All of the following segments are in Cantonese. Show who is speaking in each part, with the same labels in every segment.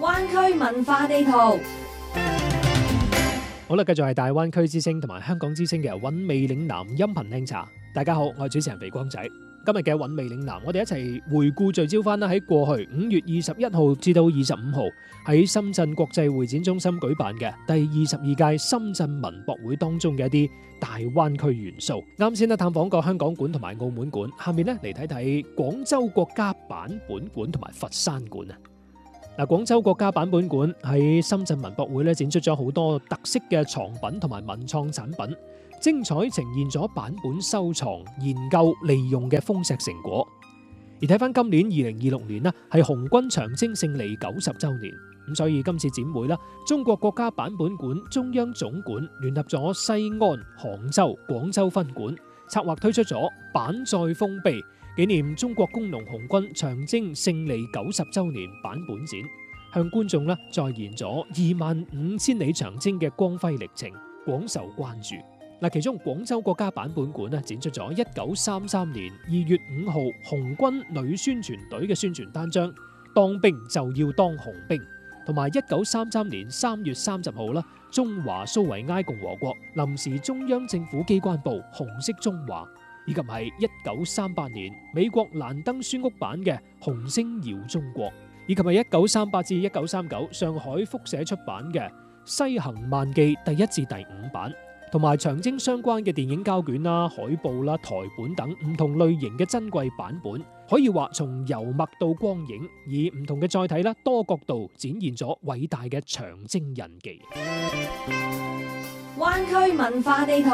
Speaker 1: 灣區文化地圖。
Speaker 2: 好啦，繼續係大灣區之聲同埋香港之聲嘅韻味嶺南音頻聽茶。大家好，我係主持人肥光仔。今日嘅韻味嶺南，我哋一齊回顧聚焦翻啦，喺過去5月21號至到25號喺深圳國際會展中心舉辦嘅第22屆深圳文博會當中嘅一啲大灣區元素。啱先咧探訪過香港館同埋澳門館，下面咧嚟睇睇廣州國家版本館同埋佛山館啊。嗱，廣州國家版本館喺深圳文博會咧展出咗好多特色嘅藏品同埋文創產品，精彩呈現咗版本收藏、研究、利用嘅豐碩成果。而睇翻今年2026年啦，係紅軍長征勝利90週年，咁所以今次展會啦，中國國家版本館中央總館聯合咗西安、杭州、廣州分館，策劃推出咗版載豐碑，紀念中國工農紅軍長征勝利90週年版本展，向觀眾咧再現咗25000里長征嘅光輝歷程，廣受關注。嗱，其中廣州國家版本館咧展出咗1933年2月5號紅軍女宣傳隊嘅宣傳單張《當兵就要當紅兵》，同埋1933年3月30號啦，中華蘇維埃共和國臨時中央政府機關報紅色中華，以及係1938年美國蘭登書屋版嘅紅星耀中國，以及係1938至1939上海輻社出版嘅《西行漫記》第1至第5版，同埋長征相關嘅電影膠卷啦、海報啦、台本等唔同類型嘅珍貴版本，可以話從油墨到光影，以唔同嘅載體啦、多角度展現咗偉大嘅長征印記。
Speaker 1: 灣區文化地圖。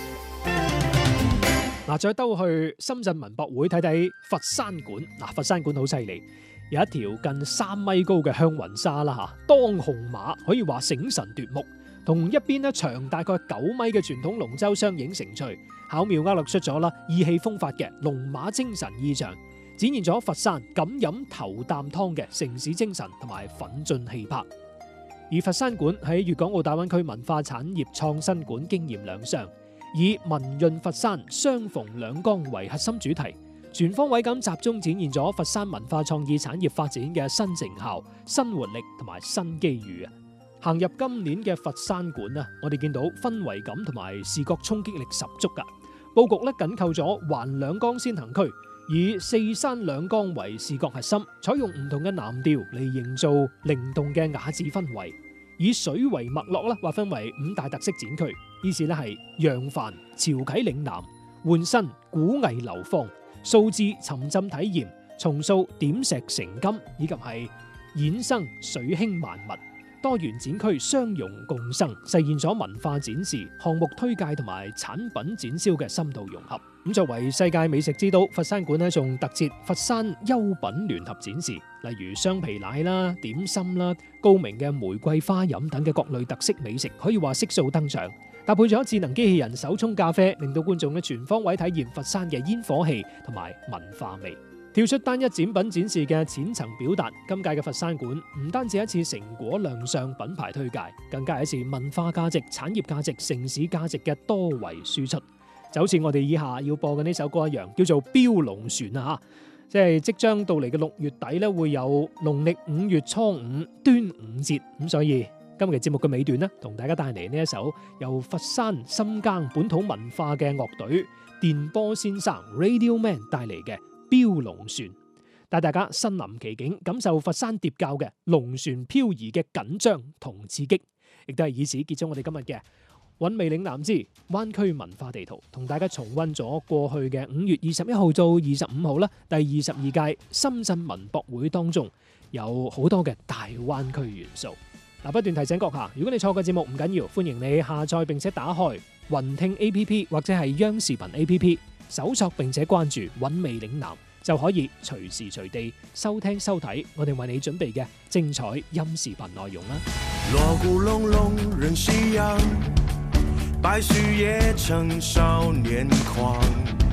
Speaker 2: 嗱，再兜去深圳文博會睇睇佛山館。嗱，佛山館好犀利，有一條近3米高嘅香雲紗啦嚇，當紅馬可以話醒神奪目，同一邊咧長大概9米嘅傳統龍舟相映成趣，巧妙勾勒出咗啦意氣風發嘅龍馬精神意象，展現咗佛山敢飲頭啖湯嘅城市精神同埋奮進氣魄。而佛山館喺粵港澳大灣區文化產業創新館經驗兩相，以文潤佛山相逢兩江為核心主題，全方位咁集中展現咗佛山文化創意產業發展嘅新成效、新活力同埋新機遇啊！行入今年嘅佛山館啊，我哋見到氛圍感同埋視覺衝擊力十足噶。佈局咧緊扣咗環兩江先行區，以4山兩江為視覺核心，採用唔同嘅藍調嚟營造靈動嘅雅致氛圍，以水為脈絡啦，劃分為5大特色展區。於是咧係揚帆潮啟嶺南、換新古藝流芳、數字沉浸體驗、重塑點石成金，以及係衍生水興萬物。多元展區相融共生，實現咗文化展示、項目推介同埋產品展銷嘅深度融合。咁作為世界美食之都，佛山館咧仲特設佛山優品聯合展示，例如雙皮奶啦、點心啦、高明嘅玫瑰花飲等嘅各類特色美食，可以話悉數登場。搭配咗智能機器人手沖咖啡，令到觀眾咧全方位體驗佛山嘅煙火氣同埋文化味。跳出單一展品展示嘅淺層表達，今屆嘅佛山館唔單止一次成果亮相品牌推介，更加係一次文化價值、產業價值、城市價值嘅多維輸出。就好似我哋以下要播嘅呢首歌一樣，叫做《標龍船》啊！即係即將到嚟嘅6月底咧，會有農曆5月初5端午節，咁所以今日節目嘅尾段呢，同大家帶嚟呢一首由佛山深耕本土文化嘅樂隊電波先生 Radio Man 帶嚟嘅標龍船，帶大家身臨其境，感受佛山疊教嘅龍船漂移嘅緊張同刺激，亦都係以此結束我哋今日嘅韻味嶺南之灣區文化地圖，同大家重溫咗過去嘅5月21號到25號啦，第22屆深圳文博會當中有好多嘅大灣區元素。不斷提醒閣下，如果你錯過節目唔緊要，歡迎你下載並且打開雲聽 APP 或者係央視頻 APP， 搜索並且關注韻味嶺南，就可以隨時隨地收聽收睇我哋為你準備嘅精彩音視頻內容啦。
Speaker 3: 鑼鼓隆隆人夕陽，百歲也成少年狂。